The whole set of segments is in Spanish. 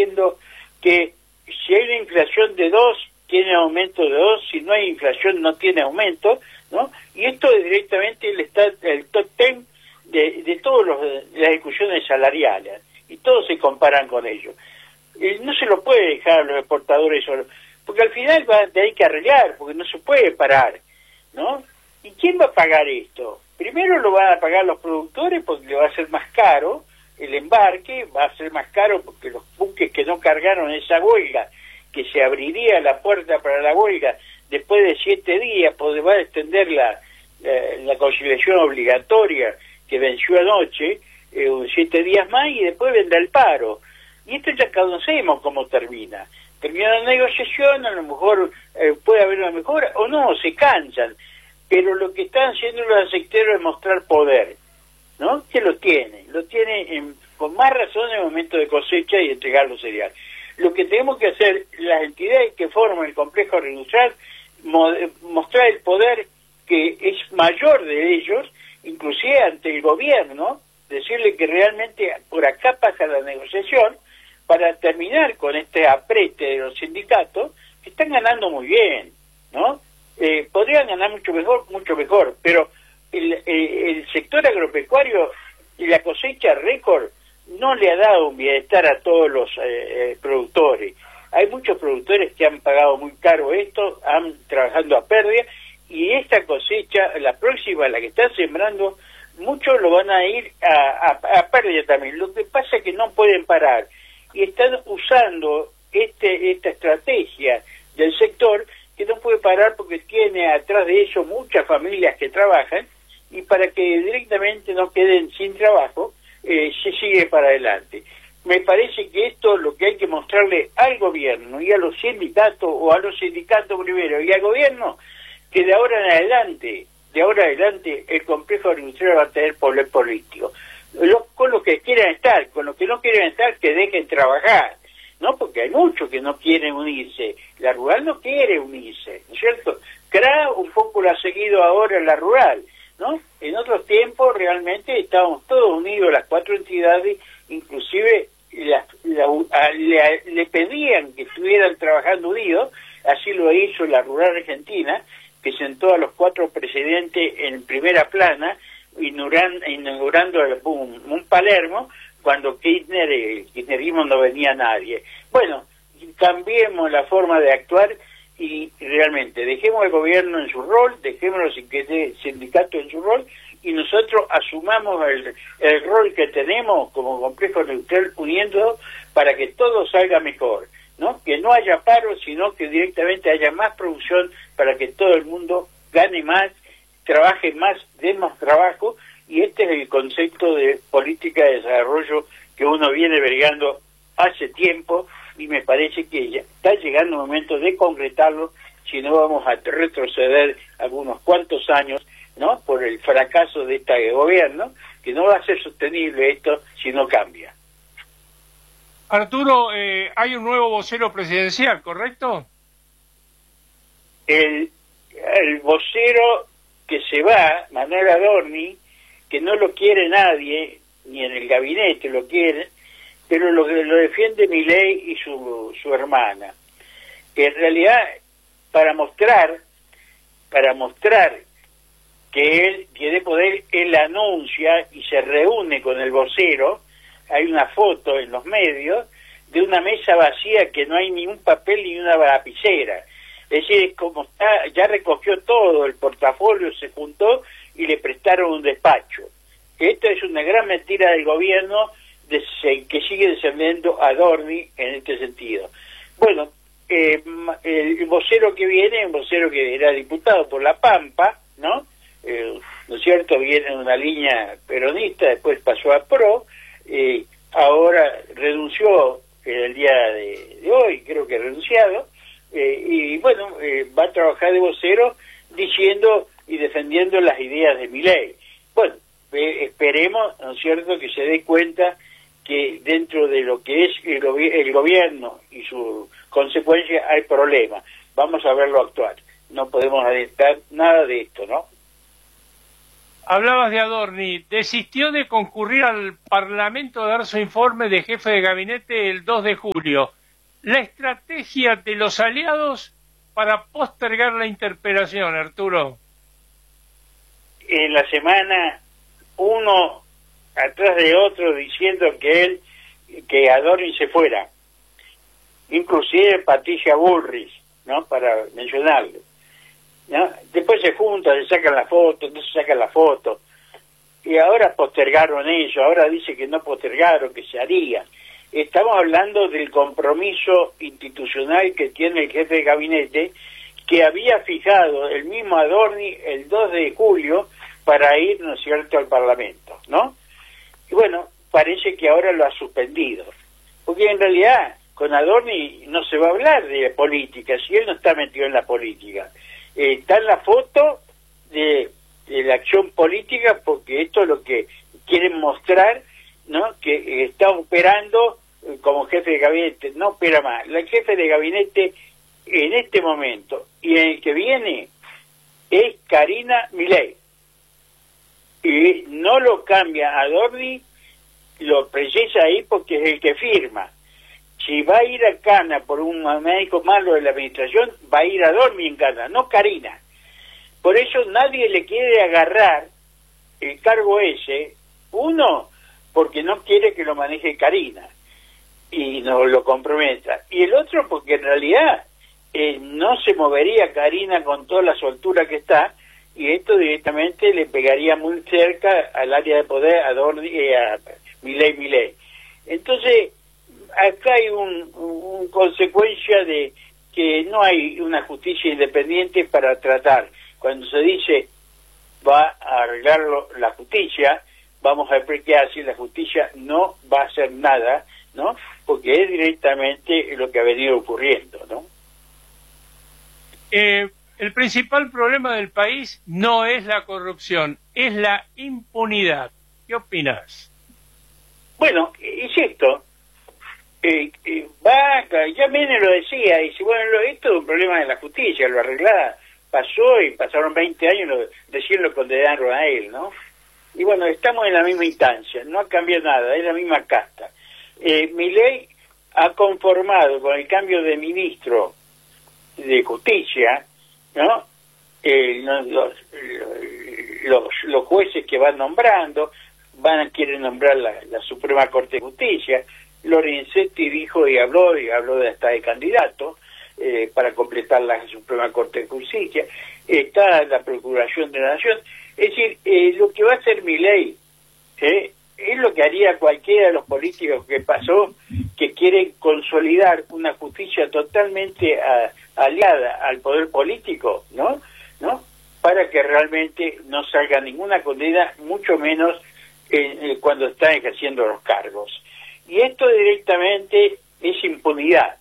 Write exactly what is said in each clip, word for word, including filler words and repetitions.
diciendo que si hay una inflación de dos, tiene aumento de dos, si no hay inflación no tiene aumento, ¿no? Y esto es directamente el, el top ten de, de todas las discusiones salariales, y todos se comparan con ellos. Eh, no se lo puede dejar a los exportadores solo, porque al final va a tener que arreglar, porque no se puede parar, ¿no? ¿Y quién va a pagar esto? Primero lo van a pagar los productores porque le va a ser más caro el embarque, va a ser más caro porque los buques que no cargaron esa huelga, que se abriría la puerta para la huelga después de siete días, porque va a extender la, la, la conciliación obligatoria que venció anoche, eh, siete días más, y después vendrá el paro. Y esto ya conocemos cómo termina. Termina la negociación, a lo mejor eh, puede haber una mejora, o no, se cansan. Pero lo que están haciendo los aceiteros es mostrar poder, ¿no? Que lo tienen, lo tienen en, con más razón en el momento de cosecha y entregar los cereales. Lo que tenemos que hacer, las entidades que forman el complejo agroindustrial, mo mostrar el poder que es mayor de ellos, inclusive ante el gobierno, decirle que realmente por acá pasa la negociación para terminar con este aprete de los sindicatos, que están ganando muy bien, ¿no? Eh, podrían ganar mucho mejor, mucho mejor, pero el, el, el sector agropecuario y la cosecha récord no le ha dado un bienestar a todos los eh, productores. Hay muchos productores que han pagado muy caro esto, han trabajando a pérdida, y esta cosecha, la próxima, la que están sembrando, muchos lo van a ir a, a, a pérdida también. Lo que pasa es que no pueden parar, y están usando este esta estrategia del sector, que no puede parar porque tiene atrás de ellos muchas familias que trabajan, y para que directamente no queden sin trabajo, eh, se sigue para adelante. Me parece que esto lo que hay que mostrarle al gobierno y a los sindicatos, o a los sindicatos primero y al gobierno, que de ahora en adelante, de ahora en adelante, el complejo agroindustrial va a tener poder político. Los, con los que quieran estar, con los que no quieran estar, que dejen trabajar, ¿no? Porque hay muchos que no quieren unirse. La rural no quiere unirse, ¿no es cierto? C R A un poco lo ha seguido ahora la rural, ¿no? En otros tiempos realmente estábamos todos unidos, las cuatro entidades, inclusive la, la, a, le, le pedían que estuvieran trabajando unidos, así lo hizo la rural argentina, que sentó a los cuatro presidentes en primera plana, inaugurando, inaugurando un, un Palermo, cuando Kirchner, el kirchnerismo no venía nadie. Bueno, cambiemos la forma de actuar y realmente dejemos al gobierno en su rol, dejemos a los sindicatos en su rol, y nosotros asumamos el, el rol que tenemos como complejo neutral, uniendo para que todo salga mejor, ¿no? Que no haya paro, sino que directamente haya más producción para que todo el mundo gane más, trabaje más, dé más trabajo, y este es el concepto de política de desarrollo que uno viene vergando hace tiempo, y me parece que ya está llegando el momento de concretarlo, si no vamos a retroceder algunos cuantos años, ¿no? Por el fracaso de este gobierno, que no va a ser sostenible esto si no cambia. Arturo, eh, hay un nuevo vocero presidencial, ¿correcto? El, el vocero que se va, Manuel Adorni, que no lo quiere nadie, ni en el gabinete lo quiere, pero lo que lo defiende Milei y su, su hermana. Que en realidad, para mostrar, para mostrar que él tiene poder, él anuncia y se reúne con el vocero. Hay una foto en los medios de una mesa vacía que no hay ni un papel ni una lapicera. Es decir, como está, ya recogió todo, el portafolio se juntó y le prestaron un despacho. Esto es una gran mentira del gobierno de, que sigue descendiendo a Adorni en este sentido. Bueno, eh, el vocero que viene, un vocero que era diputado por La Pampa, ¿no? Eh, ¿no es cierto? Viene en una línea peronista, después pasó a PRO, eh, ahora renunció en el día de, de hoy, creo que ha renunciado, eh, y bueno, eh, va a trabajar de vocero diciendo y defendiendo las ideas de Milei. Bueno, eh, esperemos, ¿no es cierto?, que se dé cuenta que dentro de lo que es el, gobi el gobierno y su consecuencia hay problemas. Vamos a verlo actuar. No podemos adelantar nada de esto, ¿no? Hablabas de Adorni, desistió de concurrir al Parlamento a dar su informe de jefe de gabinete el dos de julio. La estrategia de los aliados para postergar la interpelación, Arturo. En la semana, uno atrás de otro diciendo que él, que Adorni se fuera. Inclusive Patricia Bullrich, ¿no? Para mencionarlo, ¿no? Después se juntan, se sacan la foto, no se sacan la foto, y ahora postergaron eso, ahora dice que no postergaron, que se haría. Estamos hablando del compromiso institucional que tiene el jefe de gabinete, que había fijado el mismo Adorni el dos de julio para ir, ¿no es cierto?, al Parlamento, ¿no? Y bueno, parece que ahora lo ha suspendido, porque en realidad con Adorni no se va a hablar de política, si él no está metido en la política. Eh, está en la foto de, de la acción política, porque esto es lo que quieren mostrar, ¿no? Que eh, está operando eh, como jefe de gabinete, no opera más. La jefe de gabinete en este momento y en el que viene es Karina Milei. Y no lo cambia Adorni, lo precisa ahí porque es el que firma. Si va a ir a Cana por un médico malo de la administración, va a ir a Adorni en Cana, no Karina. Por eso nadie le quiere agarrar el cargo ese, uno, porque no quiere que lo maneje Karina y no lo comprometa, y el otro porque en realidad eh, no se movería Karina con toda la soltura que está, y esto directamente le pegaría muy cerca al área de poder a Adorni, eh, a Milei Milei. Entonces, acá hay un, un consecuencia de que no hay una justicia independiente para tratar. Cuando se dice va a arreglarlo la justicia, vamos a ver qué hace, la justicia no va a hacer nada, ¿no? Porque es directamente lo que ha venido ocurriendo, ¿no? Eh, el principal problema del país no es la corrupción, es la impunidad. ¿Qué opinas? Bueno, es esto. Eh, eh, va, ya Menem lo decía, y dice, bueno, lo, esto es un problema de la justicia, lo arreglada, pasó y pasaron veinte años, lo, recién lo condenaron a él, ¿no? Y bueno, estamos en la misma instancia, no ha cambiado nada, es la misma casta. Eh, Milei ha conformado con el cambio de ministro de justicia, ¿no? Eh, los, los, los, los jueces que van nombrando, van a quieren nombrar la, la Suprema Corte de Justicia. Lorenzetti dijo y habló, y habló de hasta de candidato eh, para completar la Suprema Corte de Justicia. Está la Procuración de la Nación. Es decir, eh, lo que va a hacer Milei eh, es lo que haría cualquiera de los políticos que pasó, que quieren consolidar una justicia totalmente a, aliada al poder político, ¿no? ¿no? Para que realmente no salga ninguna condena, mucho menos eh, eh, cuando están ejerciendo los cargos. Y esto directamente es impunidad.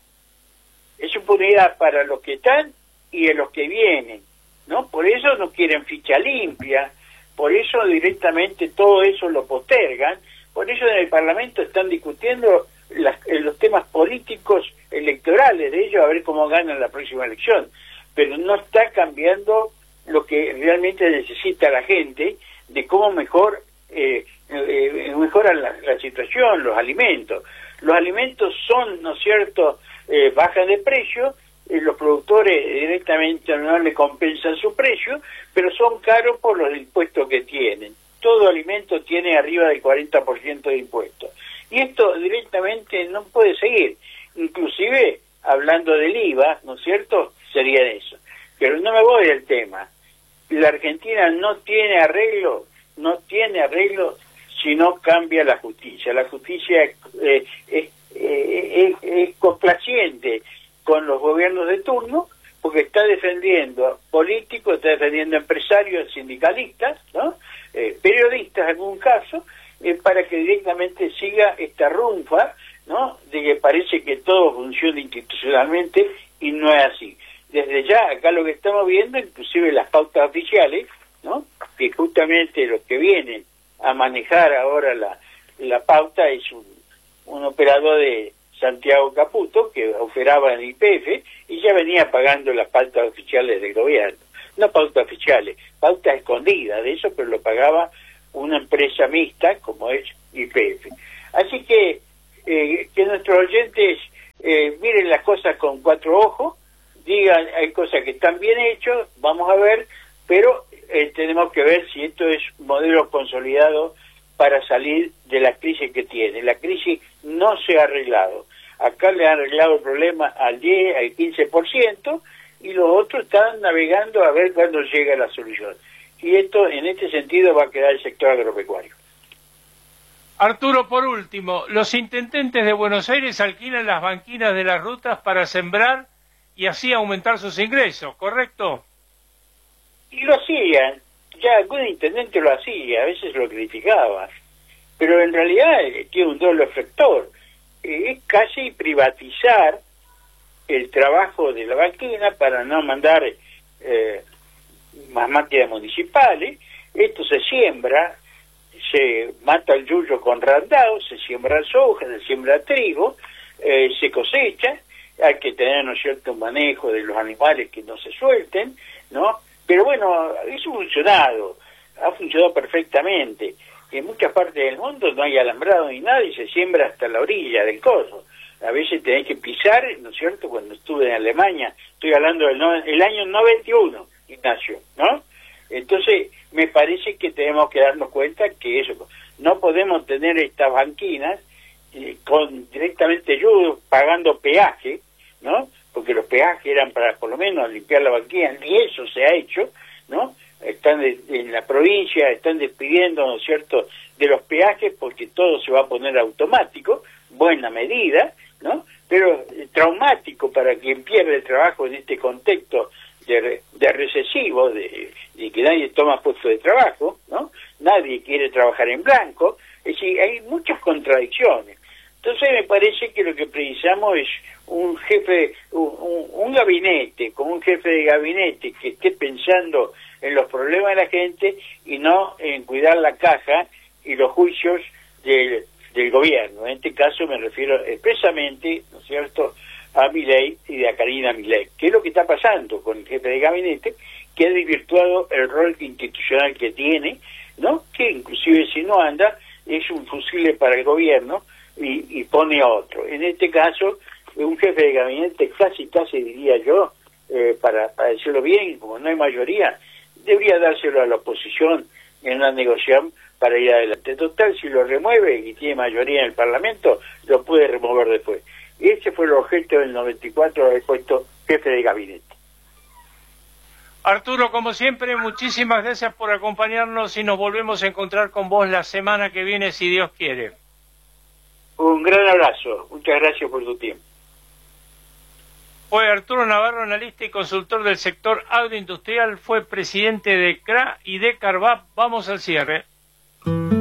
Es impunidad para los que están y de los que vienen, ¿no? Por eso no quieren ficha limpia, por eso directamente todo eso lo postergan, por eso en el Parlamento están discutiendo las, los temas políticos electorales de ellos, a ver cómo ganan la próxima elección. Pero no está cambiando lo que realmente necesita la gente, de cómo mejor eh, eh, mejoran la, la situación, los alimentos. Los alimentos son, ¿no es cierto?, eh, bajan de precio, eh, los productores directamente no le compensan su precio, pero son caros por los impuestos que tienen. Todo alimento tiene arriba del cuarenta por ciento de impuestos. Y esto directamente no puede seguir. Inclusive, hablando del I V A, ¿no es cierto?, sería eso. Pero no me voy del tema. La Argentina no tiene arreglo, no tiene arreglo si no cambia la justicia. La justicia eh, es, eh, es, es complaciente con los gobiernos de turno, porque está defendiendo políticos, está defendiendo empresarios, sindicalistas, ¿no? Eh, periodistas en algún caso, eh, para que directamente siga esta runfa, ¿no?, de que parece que todo funciona institucionalmente y no es así. Desde ya, acá lo que estamos viendo, inclusive las pautas oficiales, ¿no?, que justamente los que vienen a manejar ahora la, la pauta es un, un operador de Santiago Caputo, que operaba en I P F y ya venía pagando las pautas oficiales del gobierno. no pautas oficiales, pautas escondidas de eso, pero lo pagaba una empresa mixta como es Y P F. Así que eh, que nuestros oyentes eh, miren las cosas con cuatro ojos, digan hay cosas que están bien hechas, vamos a ver, pero eh, tenemos que ver si esto es un modelo consolidado para salir de la crisis que tiene. La crisis no se ha arreglado. Acá le han arreglado el problema al diez, al quince por ciento, y los otros están navegando a ver cuándo llega la solución. Y esto, en este sentido, va a quedar el sector agropecuario. Arturo, por último, los intendentes de Buenos Aires alquilan las banquinas de las rutas para sembrar y así aumentar sus ingresos, ¿correcto? Y lo hacían, ya algún intendente lo hacía, a veces lo criticaba, pero en realidad tiene un doble factor. Es casi privatizar el trabajo de la banquina para no mandar eh, más máquinas municipales. Esto se siembra, se mata el yuyo con randao, se siembra soja, se siembra trigo, eh, se cosecha, hay que tener, ¿no es cierto?, un manejo de los animales que no se suelten, ¿no? Pero bueno, eso ha funcionado, ha funcionado perfectamente. En muchas partes del mundo no hay alambrado ni nada y se siembra hasta la orilla del coso. A veces tenés que pisar, ¿no es cierto?, cuando estuve en Alemania, estoy hablando del no, el año noventa y uno, Ignacio, ¿no? Entonces, me parece que tenemos que darnos cuenta que eso, no podemos tener estas banquinas eh, con directamente yo pagando peaje, ¿no? Porque los peajes eran para por lo menos limpiar la banquina, ni eso se ha hecho, ¿no? Están de, en la provincia, están despidiendo, ¿no es cierto?, de los peajes porque todo se va a poner automático, buena medida, ¿no? Pero eh, traumático para quien pierde el trabajo en este contexto de, de recesivo, de, de que nadie toma puesto de trabajo, ¿no? Nadie quiere trabajar en blanco, es decir, hay muchas contradicciones. Entonces me parece que lo que precisamos es un jefe, un, un, un gabinete, con un jefe de gabinete que esté pensando en los problemas de la gente y no en cuidar la caja y los juicios del, del gobierno. En este caso me refiero expresamente, ¿no es cierto?, a Milei y a Karina Milei. ¿Qué es lo que está pasando con el jefe de gabinete? Que ha desvirtuado el rol institucional que tiene, ¿no? Que inclusive si no anda es un fusible para el gobierno y, y pone otro. En este caso, un jefe de gabinete casi, casi diría yo, eh, para, para decirlo bien, como no hay mayoría, debería dárselo a la oposición en una negociación para ir adelante. Total, si lo remueve y tiene mayoría en el Parlamento, lo puede remover después. Ese fue el objeto del noventa y cuatro, haber puesto jefe de gabinete. Arturo, como siempre, muchísimas gracias por acompañarnos y nos volvemos a encontrar con vos la semana que viene, si Dios quiere. Un gran abrazo. Muchas gracias por tu tiempo. Fue Arturo Navarro, analista y consultor del sector agroindustrial, fue presidente de C R A y de Carvap. Vamos al cierre.